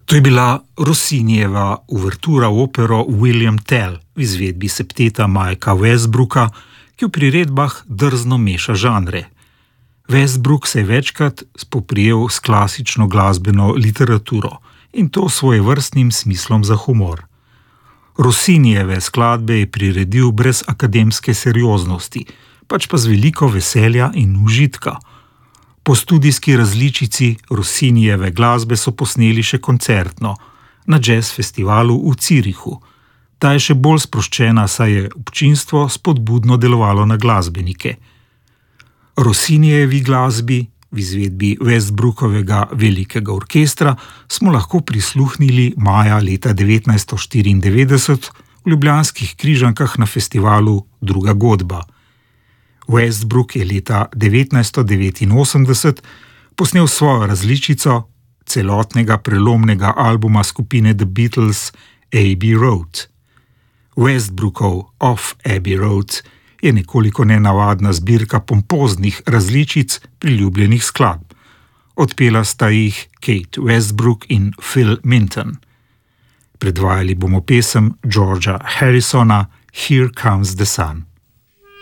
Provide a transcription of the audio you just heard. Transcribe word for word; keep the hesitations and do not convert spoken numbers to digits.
To je bila Rossinijeva uvertura v opero William Tell v izvedbi septeta Mikea Westbrooka, ki v priredbah drzno meša žanre. Westbrook se je večkrat spoprijel s klasično glasbeno literaturo in to svojevrstnim smislom za humor. Rossinijeve skladbe je priredil brez akademske serioznosti, pač pa z veliko veselja in užitka. Po studijski različici Rossinijeve glasbe so posneli še koncertno na jazz festivalu v Zürichu. Ta je še bolj sproščena, saj je občinstvo spodbudno delovalo na glasbenike. Rossinijevi glasbi v izvedbi Westbrookovega velikega orkestra smo lahko prisluhnili maja leta devetnajststo štiriindevetdeset v ljubljanskih Križankah na festivalu Druga godba. Westbrook je leta devetnajststo devetinosemdeset posnel svojo različico celotnega prelomnega albuma skupine The Beatles Abbey Road. Westbrookov Off Abbey Road je nekoliko nenavadna zbirka pompoznih različic priljubljenih skladb. Odpela sta jih Kate Westbrook in Phil Minton. Predvajali bomo pesem Georgea Harrisona Here Comes the Sun.